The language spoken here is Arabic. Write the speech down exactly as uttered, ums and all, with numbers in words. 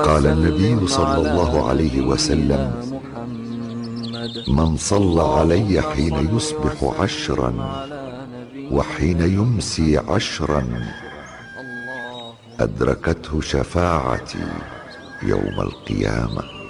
قال النبي صلى الله عليه وسلم: من صلى علي حين يصبح عشرا وحين يمسي عشرا أدركته شفاعتي يوم القيامة.